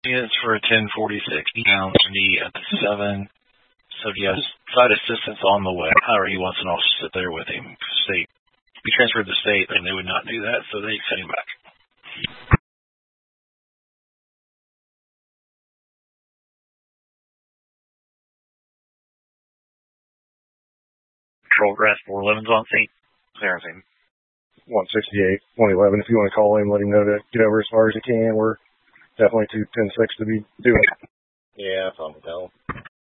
Units for a 1046. Down at the 7. So he has side assistance on the way. However, he wants an officer to sit there with him. State. He transferred to state, and they would not do that, so they sent him back. Patrol Grass 411's on scene. Clearancing. 168, 111. If you want to call him, let him know to get over as far as he can. We're definitely 210-6 to be doing it. Yeah, that's on the tell.